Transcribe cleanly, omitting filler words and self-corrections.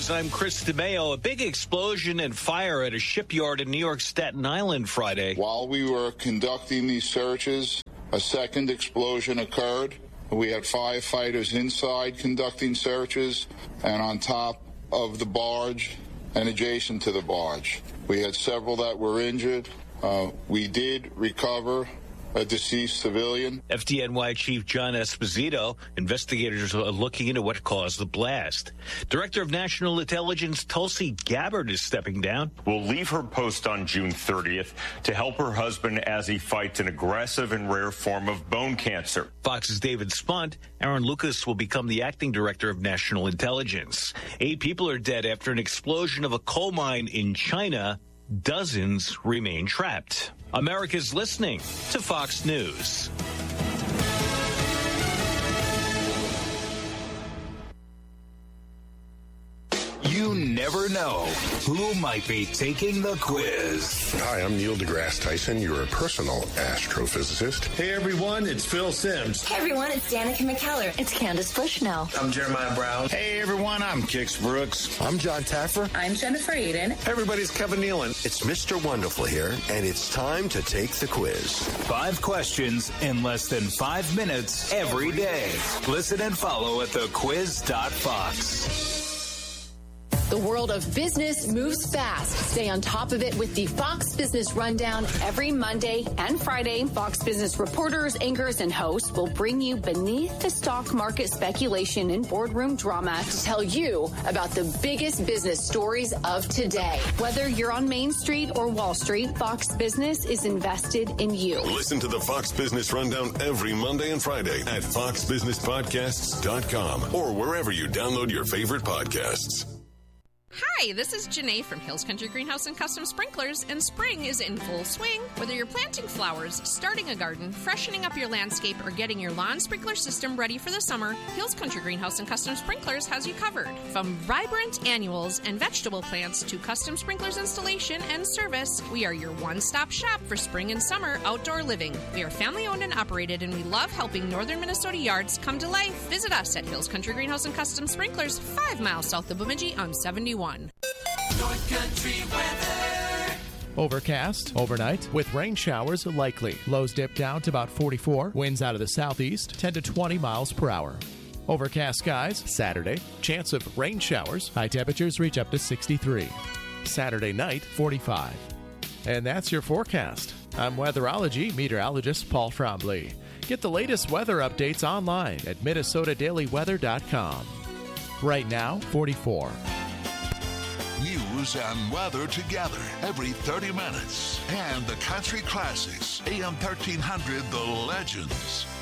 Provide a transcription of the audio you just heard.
News, I'm Chris DeMeo. A big explosion and fire at a shipyard in New York's Staten Island Friday. While we were conducting these searches, a second explosion occurred. We had firefighters inside conducting searches and on top of the barge and adjacent to the barge. We had several that were injured. We did recover a deceased civilian. FDNY Chief John Esposito, investigators are looking into what caused the blast. Director of National Intelligence Tulsi Gabbard is stepping down. Will leave her post on June 30th to help her husband as he fights an aggressive and rare form of bone cancer. Fox's David Spunt. Aaron Lucas will become the acting director of National Intelligence. 8 people are dead after an explosion of a coal mine in China. Dozens remain trapped. America's listening to Fox News. You never know who might be taking the quiz. Hi, I'm Neil deGrasse Tyson, your personal astrophysicist. Hey everyone, it's Phil Simms. Hey everyone, it's Danica McKellar. It's Candace Bushnell. I'm Jeremiah Brown. Hey everyone, I'm Kix Brooks. I'm John Taffer. I'm Jennifer Aiden. Hey everybody, it's Kevin Nealon. It's Mr. Wonderful here, and it's time to take the quiz. 5 questions in less than 5 minutes every day. Listen and follow at thequiz.fox. The world of business moves fast. Stay on top of it with the Fox Business Rundown every Monday and Friday. Fox Business reporters, anchors, and hosts will bring you beneath the stock market speculation and boardroom drama to tell you about the biggest business stories of today. Whether you're on Main Street or Wall Street, Fox Business is invested in you. Listen to the Fox Business Rundown every Monday and Friday at foxbusinesspodcasts.com or wherever you download your favorite podcasts. Hi, this is Janae from Hills Country Greenhouse and Custom Sprinklers, and spring is in full swing. Whether you're planting flowers, starting a garden, freshening up your landscape, or getting your lawn sprinkler system ready for the summer, Hills Country Greenhouse and Custom Sprinklers has you covered. From vibrant annuals and vegetable plants to custom sprinklers installation and service, we are your one-stop shop for spring and summer outdoor living. We are family-owned and operated, and we love helping northern Minnesota yards come to life. Visit us at Hills Country Greenhouse and Custom Sprinklers, 5 miles south of Bemidji on 71. North Country weather. Overcast overnight with rain showers likely. Lows dip down to about 44. Winds out of the southeast 10 to 20 miles per hour. Overcast skies Saturday. Chance of rain showers. High temperatures reach up to 63. Saturday night 45. And that's your forecast. I'm weatherology meteorologist Paul Trombley. Get the latest weather updates online at MinnesotaDailyWeather.com. Right now 44. News and weather together every 30 minutes. And the country classics, AM 1300, The Legends.